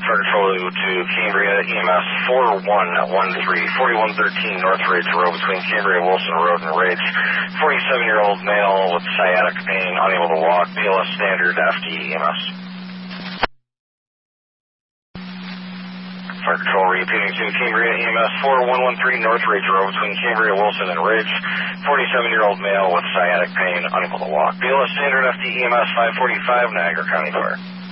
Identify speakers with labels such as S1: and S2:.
S1: Fire Control to Cambria, EMS 4113, 4113 North Ridge Road between Cambria, Wilson Road and Ridge. 47-year-old male with sciatic pain, unable to walk, BLS standard, FD EMS. Fire Control repeating to Cambria, EMS 4113 North Ridge Road between Cambria, Wilson and Ridge. 47-year-old male with sciatic pain, unable to walk, BLS standard, FD EMS 545 Niagara County Fire.